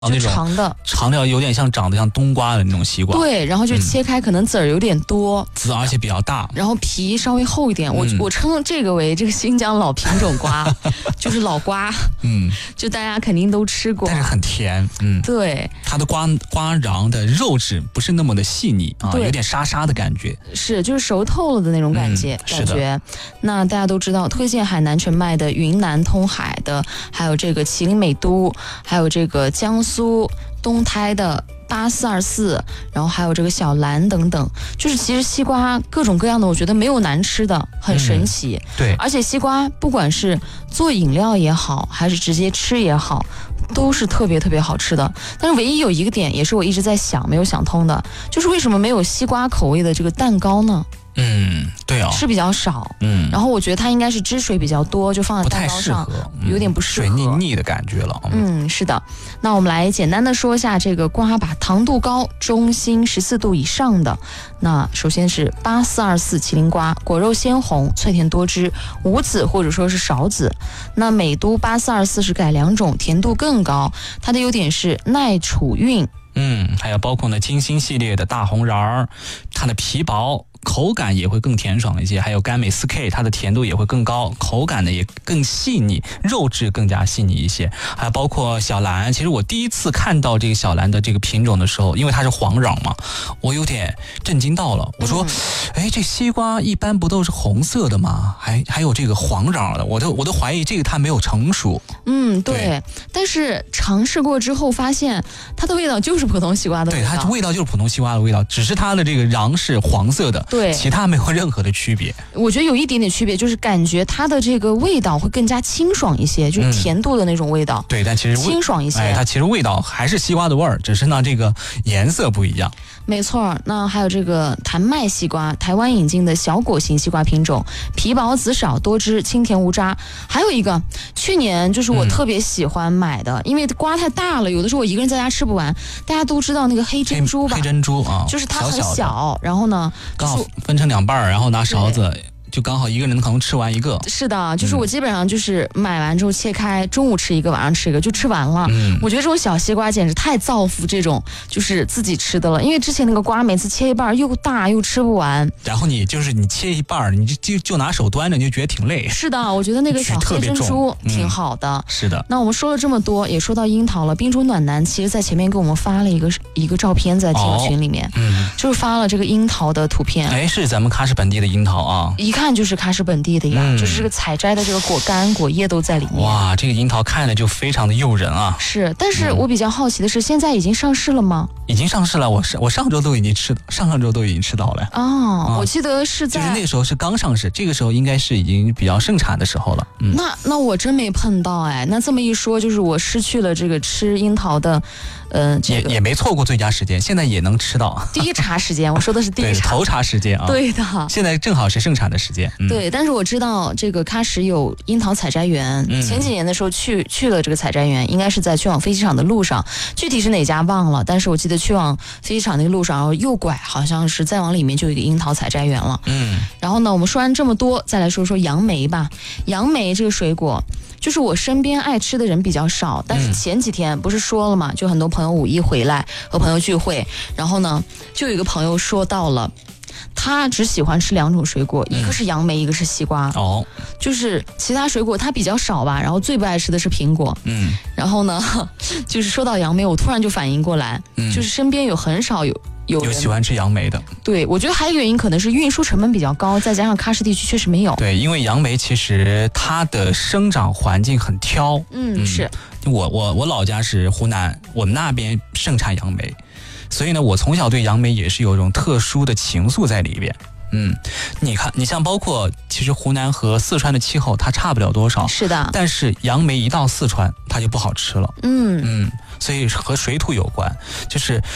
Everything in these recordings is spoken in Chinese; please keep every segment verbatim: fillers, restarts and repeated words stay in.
就长的， 长的有点像长得像冬瓜的那种西瓜。 对，然后就切开，可能籽儿有点多， 籽、嗯、而且比较大， 然后皮稍微厚一点。我、嗯、我称这个为这个新疆老品种瓜，就是老瓜。嗯，就大家肯定都吃过， 但是很甜。嗯， 对， 它的瓜瓜瓤的肉质不是那么的细腻啊，有点沙沙的感觉。 是，就是熟透了的那种感觉。嗯、感觉。那大家都知道，推荐海南城卖的云南通海的，还有这个麒麟美都，还有这个江苏。苏东胎的八四二四，然后还有这个小蓝等等，就是其实西瓜各种各样的，我觉得没有难吃的，很神奇。 嗯、对， 而且西瓜不管是做饮料也好，还是直接吃也好，都是特别特别好吃的。但是唯一有一个点，也是我一直在想没有想通的，就是为什么没有西瓜口味的这个蛋糕呢？ 嗯，对哦， 是比较少。嗯，然后我觉得它应该是汁水比较多，就放在蛋糕上， 嗯、 有点不适合， 水腻腻的感觉了。 嗯，是的。那我们来简单的说一下这个瓜吧，糖度高、中心十四度以上的。那首先是八四二四麒麟瓜，果肉鲜红，脆甜多汁，无籽或者说是少籽。那美都八四二四是改良种，甜度更高，它的优点是耐储运。 嗯，还有包括呢金星系列的大红瓤儿，它的皮薄，口感也会更甜爽一些。还有甘美四 K， 它的甜度也会更高，口感呢也更细腻，肉质更加细腻一些。还有包括小蓝，其实我第一次看到这个小蓝的这个品种的时候，因为它是黄瓤嘛，我有点震惊到了。我说，哎、嗯，这西瓜一般不都是红色的吗？还还有这个黄瓤的，我都我都怀疑这个它没有成熟。 嗯，对。对，但是尝试过之后发现，它的味道就是普通西瓜的味道。 对，它味道就是普通西瓜的味道，只是它的这个瓤是黄色的。 对， 其他没有任何的区别。 我觉得有一点点区别，就是感觉它的这个味道会更加清爽一些，就是甜度的那种味道。 嗯、对，但其实清爽一些。 哎，它其实味道还是西瓜的味儿，只是呢这个颜色不一样。 没错，那还有这个谭麦西瓜，台湾引进的小果型西瓜品种，皮薄籽少，多汁，清甜无渣。还有一个，去年就是我特别喜欢买的，嗯、因为瓜太大了，有的时候我一个人在家吃不完。大家都知道那个黑珍珠吧？ 黑, 黑珍珠啊， 就是它很小， 小小然后呢， 刚好分成两半，然后拿勺子。就刚好一个人可能吃完一个。 是的，就是我基本上就是买完之后切开，中午吃一个，晚上吃一个，就吃完了。嗯，我觉得这种小西瓜简直太造福这种就是自己吃的了，因为之前那个瓜每次切一半又大又吃不完， 然后你就是你切一半，你就就就拿手端着，你就觉得挺累。 是的，我觉得那个小黑珍珠挺好的。 嗯、是的。 那我们说了这么多，也说到樱桃了。冰竹暖男其实在前面给我们发了一个一个照片在听友群里面，哦、嗯，就是发了这个樱桃的图片。 哎，是咱们喀什本地的樱桃啊， 一看就是喀什本地的呀，嗯、就是这个采摘的这个果干、果叶都在里面。 哇，这个樱桃看着就非常的诱人啊！ 是，但是我比较好奇的是，嗯、现在已经上市了吗？ 已经上市了，我我上周都已经吃，上上周都已经吃到了。 哦，嗯、我记得是在就是那个时候是刚上市，这个时候应该是已经比较盛产的时候了。 嗯、那那我真没碰到哎，那这么一说，就是我失去了这个吃樱桃的。呃，这个、 也也没错过最佳时间，现在也能吃到第一茬时间。我说的是第一茬头茬时间啊， 对的， 现在正好是盛产的时间。 嗯、对，但是我知道这个喀什有樱桃采摘园，嗯、前几年的时候去去了这个采摘园，应该是在去往飞机场的路上，具体是哪家忘了，但是我记得去往飞机场那个路上，然后右拐，好像是再往里面就有一个樱桃采摘园了。嗯，然后呢，我们说完这么多，再来说说杨梅吧。杨梅这个水果。就是我身边爱吃的人比较少，但是前几天不是说了嘛，就很多朋友五一回来和朋友聚会，然后呢，就有一个朋友说到了，他只喜欢吃两种水果，一个是杨梅，一个是西瓜。哦，就是其他水果他比较少吧，然后最不爱吃的是苹果。嗯，然后呢，就是说到杨梅，我突然就反应过来，嗯、就是身边有很少有。有, 有喜欢吃杨梅的， 对，我觉得还有一个原因可能是运输成本比较高，再加上喀什地区确实没有。 对，因为杨梅其实它的生长环境很挑。 嗯，嗯是我我我老家是湖南，我们那边盛产杨梅，所以呢，我从小对杨梅也是有一种特殊的情愫在里边。嗯，你看，你像包括其实湖南和四川的气候它差不了多少， 是的， 但是杨梅一到四川它就不好吃了。嗯嗯，所以和水土有关，就是。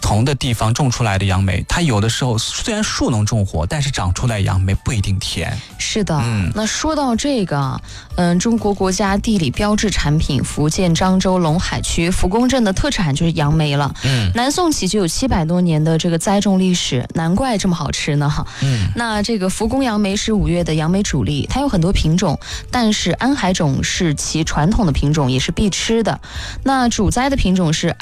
同的地方种出来的杨梅，它有的时候虽然树能种活，但是长出来杨梅不一定甜。 是的，嗯，那说到这个，嗯，中国国家地理标志产品福建漳州龙海区福公镇的特产就是杨梅了。嗯，南宋起就有七百多年的这个栽种历史，难怪这么好吃呢。嗯，那这个福公杨梅是五月的杨梅主力，它有很多品种，但是安海种是其传统的品种，也是必吃的。那主栽的品种是